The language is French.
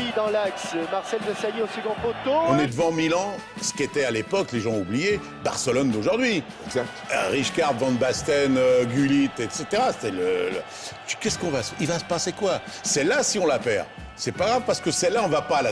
dans l'axe. Marcel Desailly au second poteau. On est devant Milan, ce qu'était à l'époque, les gens ont oublié, Barcelone d'aujourd'hui. Exact. Rijkaard, Van Basten, Gullit, etc. C'était Qu'est-ce qu'on va... Il va se passer quoi? Celle-là, si on la perd, c'est pas grave parce que celle-là, on va pas la